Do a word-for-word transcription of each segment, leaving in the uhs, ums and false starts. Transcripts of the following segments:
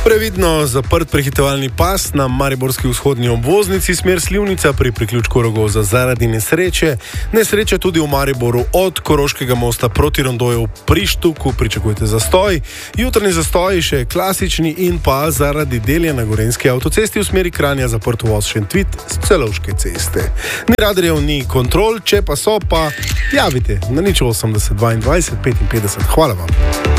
Previdno zaprt prehitevalni pas na mariborski vzhodni obvoznici smer Slivnica pri priključku Rogovza zaradi nesreče. Nesreče tudi v Mariboru od Koroškega mosta proti Rondoju pri Štuku pričakujete zastoj. Jutrni zastoj še klasični in pa zaradi delja na Gorenjski avtocesti v smeri Kranja zaprt voz Šentvid s Celovške ceste. Ni radarjev, ni kontrol, če pa so, pa javite na nič osemdeset dvaindvajset petinpetdeset. Hvala vam.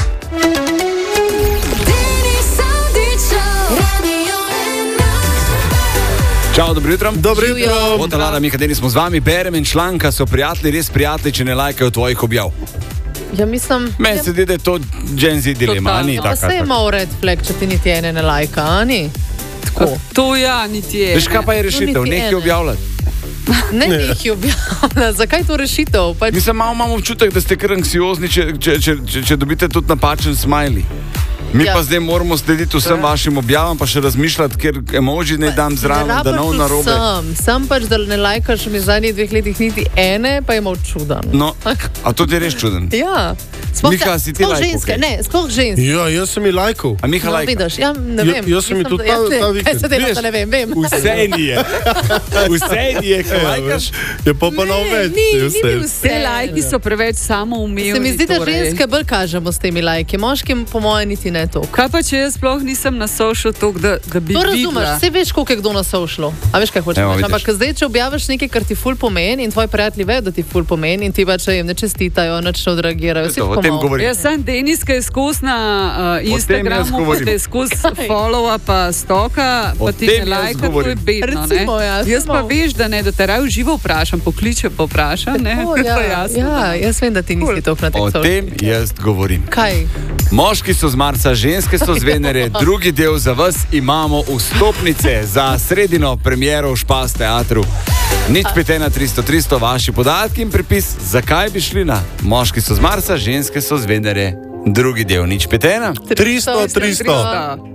Čau, dobro jutro. Dobro jutro. Od Lara Mihadeli smo z vami, berem in članka so prijatelji, res prijatelji, če ne lajkajo tvojih objav. Ja, mislim... Meni se zdi, da je to Gen Z dilema, ni ja, taka. Pa se je malo red flag, če ti niti ene ne lajka, a ni? Tako. To ja, niti ene. Veš, kaj pa je rešitev? Nekaj objavljati. Ne, nekaj objavljati. Zakaj to rešitev? Pač... Mislim, malo imam občutek, da ste kar anksiozni, če, če, če, če, če dobite tudi napačen smiley. Mi ja. pa zdaj moramo slediti vsem vašim objavam, pa še razmišljati, ker emoji ne dam zraven, da nov narobe. Sam, sam pač, da ne lajkaš mi zadnjih dveh letih niti ene, pa je malo čuden. No, a to ti je res čuden? Ja. Spoh, Miha, si ti lajkal? Ženske, ne, sploh ženske. Ja, jaz sem ji lajkal. A Miha No, lajka? vidiš, ja, ne vem. Ja, jaz sem ji tudi ta, ta vikend. Kaj se dela, da ne vem, vem. Vse ni je. Vse ni je, kaj lajkaš? Je pa pa nov več. Ni, ni mi vse. Te lajki so preveč samoumevni. Se mi zdi, da torej. ženske bolj kažemo s temi lajki, moškim po moje niti ne to. Kaj pa, če jaz sploh nisem na social tok, da, da bi To videla? razumeš, vse veš, koliko je kdo na socialu. A veš, kaj hočeš Evo, reči. vidiš. Ampak zdaj, če objaviš nekaj, kar ti ful pomeni in tvoji prijatelji vedo, da ti ful pomeni in ti pač jim ne čestitajo, nič ne odreagirajo. To, o tem govorim. Jaz sem Deniska je skozi na uh, Instagramu, govorim. pa te skozi followa, pa stoka, O pa ti tem ne jaz lajka, to je govorim. bedno, ne? Recimo, ja, Jaz pa samo- veš, da ne, da te raje v živo vprašam, pokliče pa vprašam, ne? O, To je ja, jasno, ja, da- jaz vem, da ti nisi toliko na O tekstu. tem jaz govorim. Kaj? Moški so z Marsa, ženske so z Venere, drugi del za vas imamo vstopnice za sredino premiero v Špas teatru. Nič pet ena tristo tristo, vaši podatki in pripis, zakaj bi šli na moški so z Marsa, ženske so z Venere. Drugi del, nič pet ena. tristo, tristo. Da.